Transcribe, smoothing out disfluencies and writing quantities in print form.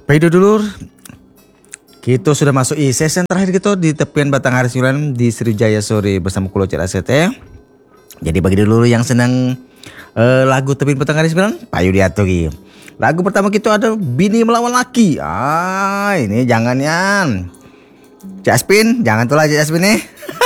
Baik dulur, kita sudah masuk season terakhir kita di tepian Batang Hari 9 di Sriwijaya Sore bersama Kulo Cek ACT. Jadi bagi dulur yang senang lagu tepian Batang Hari 9, payu diatur. Lagu pertama kita ada Bini Melawan Laki. Ini jangan yan. Cak Aspin, jangan tulah Cak Aspin nih.